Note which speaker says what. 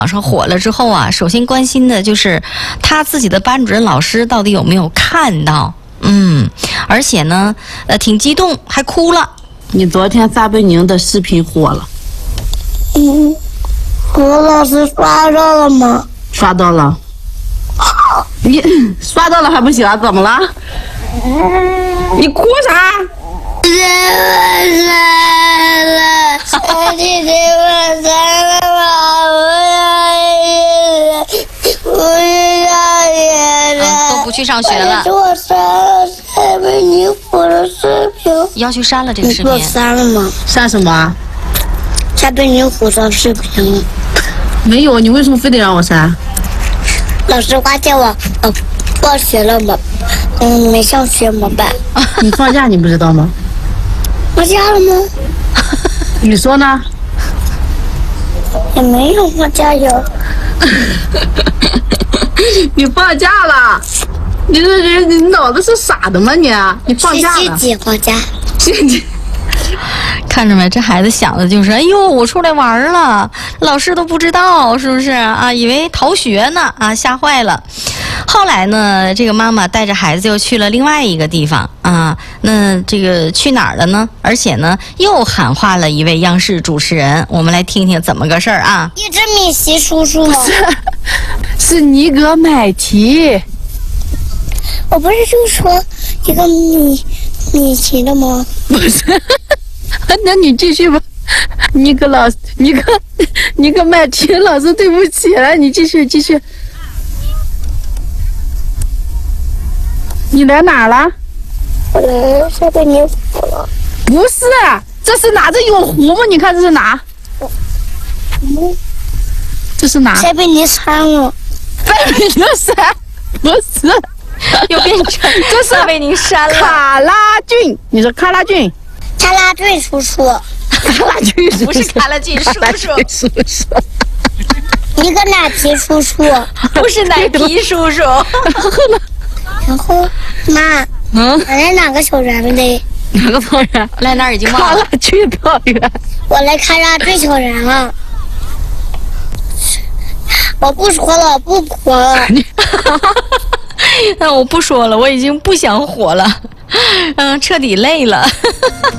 Speaker 1: 网上火了之后啊，首先关心的就是他自己的班主任老师到底有没有看到，而且呢，挺激动，还哭了。
Speaker 2: 你昨天撒贝宁的视频火了，
Speaker 3: 我老师刷到了吗？
Speaker 2: 刷到了。你刷到了还不行啊？怎么了？你哭啥？
Speaker 1: 都不去上学了。
Speaker 3: 我删了塞贝尼夫的视频。
Speaker 1: 要求删了这个视
Speaker 3: 你给我
Speaker 1: 频。
Speaker 3: 删了吗？
Speaker 2: 删什么？
Speaker 3: 塞贝尼夫的视频。
Speaker 2: 没有，你为什么非得让我删？
Speaker 3: 老师发现我放学了吗？没上学怎么办？
Speaker 2: 你放假你不知道吗？
Speaker 3: 放假了吗？
Speaker 2: 你说呢？
Speaker 3: 也没有放假呀。
Speaker 2: 你放假了？你这人，你脑子是傻的吗你？你放假了？
Speaker 3: 星期几放假？
Speaker 1: 看着没，这孩子想的就是，哎呦，我出来玩了，老师都不知道，是不是啊？以为逃学呢，啊，吓坏了。后来呢，这个妈妈带着孩子又去了另外一个地方啊，那这个去哪儿了呢？而且呢，又喊话了一位央视主持人，我们来听听怎么个事儿啊？
Speaker 3: 一只米奇叔叔吗？
Speaker 2: 是尼格买提。
Speaker 3: 我不是就说一个米奇的吗？
Speaker 2: 不是，那你继续吧。尼格麦提老师，对不起了，你继续。你来哪儿了？
Speaker 3: 我来塞贝尼夫了。
Speaker 2: 不是，这是哪？这有湖吗？你看这是哪？这是哪？
Speaker 3: 塞贝尼山了。
Speaker 2: 塞贝宁山？不是，
Speaker 1: 又变成
Speaker 2: 这是
Speaker 1: 塞贝宁山了。
Speaker 2: 卡拉峻，你说卡拉峻？
Speaker 3: 卡拉峻叔叔。
Speaker 2: 卡拉峻
Speaker 1: 不是卡拉峻叔叔，
Speaker 3: 一个奶皮叔叔。
Speaker 1: 不是奶皮叔叔。
Speaker 3: 然后妈，我来哪个小园的？
Speaker 2: 哪个草原？
Speaker 1: 来那儿已经忘了。
Speaker 2: 卡拉峻草原。
Speaker 3: 我来卡拉峻小园了。我不说了，不活了。
Speaker 1: 那我不说了，我已经不想活了，彻底累了。